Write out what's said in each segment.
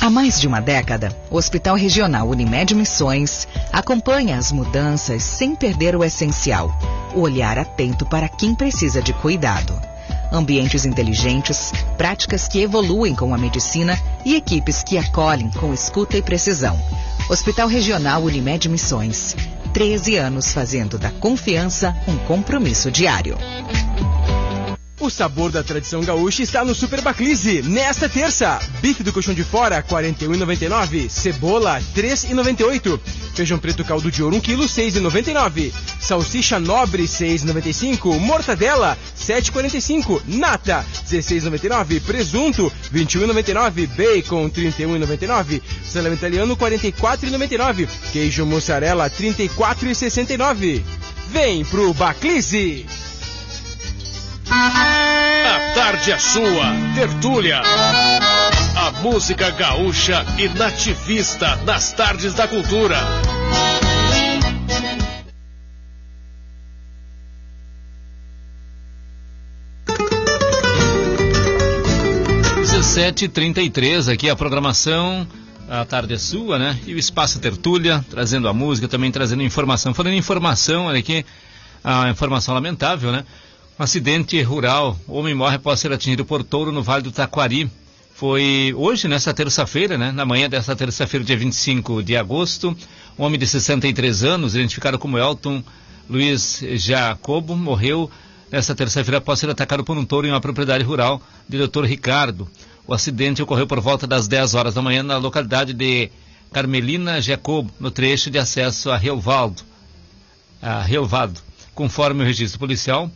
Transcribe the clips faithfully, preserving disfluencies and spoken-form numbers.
Há mais de uma década, o Hospital Regional Unimed Missões acompanha as mudanças sem perder o essencial, o olhar atento para quem precisa de cuidado. Ambientes inteligentes, práticas que evoluem com a medicina e equipes que acolhem com escuta e precisão. Hospital Regional Unimed Missões. treze anos fazendo da confiança um compromisso diário. O sabor da tradição gaúcha está no Super Baclise. Nesta terça, bife do colchão de fora, quarenta e um reais e noventa e nove centavos. Cebola, três reais e noventa e oito centavos. Feijão preto caldo de ouro, um quilo, seis reais e noventa e nove centavos. Salsicha nobre, seis reais e noventa e cinco centavos. Mortadela, sete reais e quarenta e cinco centavos. Nata, dezesseis reais e noventa e nove centavos. Presunto, vinte e um reais e noventa e nove centavos. Bacon, trinta e um reais e noventa e nove centavos. Salame italiano, quarenta e quatro reais e noventa e nove centavos. Queijo mussarela, trinta e quatro reais e sessenta e nove centavos. Vem pro Baclise! A tarde é sua, tertúlia. A música gaúcha e nativista nas tardes da cultura. dezessete e trinta e três, aqui a programação. A tarde é sua, né? E o Espaço Tertúlia, trazendo a música, também trazendo informação. Falando em informação, olha aqui, a informação lamentável, né? Um acidente rural, o homem morre após ser atingido por touro no Vale do Taquari. Foi hoje, nessa terça-feira, né? Na manhã dessa terça-feira, dia vinte e cinco de agosto, um homem de sessenta e três anos, identificado como Elton Luiz Jacobo, morreu nessa terça-feira após ser atacado por um touro em uma propriedade rural de doutor Ricardo. O acidente ocorreu por volta das dez horas da manhã na localidade de Carmelina Jacobo, no trecho de acesso a Relvaldo. A Relvado. Conforme o registro policial,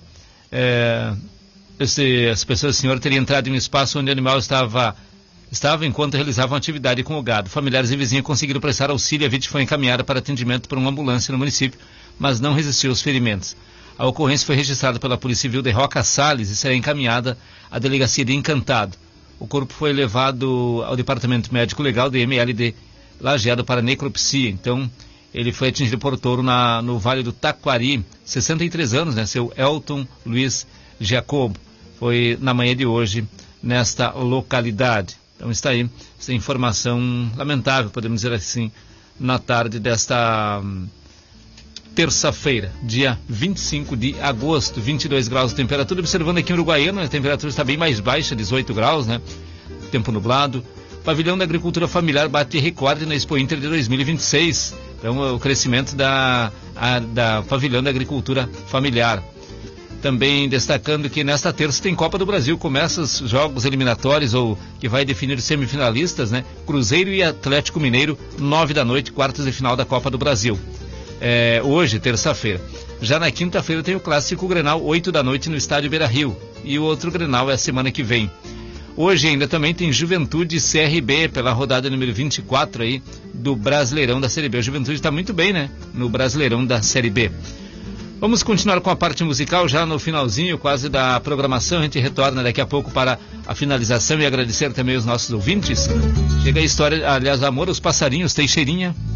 É, esse, essa pessoa, esse senhor, teria entrado em um espaço onde o animal estava, estava enquanto realizavam atividade com o gado. Familiares e vizinhos conseguiram prestar auxílio. A vítima foi encaminhada para atendimento por uma ambulância no município, mas não resistiu aos ferimentos. A ocorrência foi registrada pela Polícia Civil de Roca Salles e será encaminhada à delegacia de Encantado. O corpo foi levado ao Departamento Médico Legal de M L de Lajeado para necropsia. Então, ele foi atingido por touro na, no Vale do Taquari, sessenta e três anos, né? Seu Elton Luiz Jacobo. Foi na manhã de hoje, nesta localidade. Então está aí, essa informação lamentável, podemos dizer assim, na tarde desta hum, terça-feira, dia vinte e cinco de agosto, vinte e dois graus de temperatura. Observando aqui em Uruguaiana, a temperatura está bem mais baixa, dezoito graus, né? Tempo nublado. Pavilhão da Agricultura Familiar bate recorde na Expo Inter de dois mil e vinte e seis. Então, o crescimento da, a, da Pavilhão da Agricultura Familiar. Também destacando que nesta terça tem Copa do Brasil. Começa os jogos eliminatórios, ou que vai definir os semifinalistas, né? Cruzeiro e Atlético Mineiro, nove da noite, quartas de final da Copa do Brasil. É, hoje, terça-feira. Já na quinta-feira tem o Clássico Grenal, oito da noite no Estádio Beira-Rio. E o outro Grenal é a semana que vem. Hoje ainda também tem Juventude e C R B pela rodada número vinte e quatro aí do Brasileirão da Série B. O Juventude está muito bem, né? No Brasileirão da Série B. Vamos continuar com a parte musical já no finalzinho quase da programação. A gente retorna daqui a pouco para a finalização e agradecer também os nossos ouvintes. Chega a história, aliás, Amor aos Passarinhos, Teixeirinha.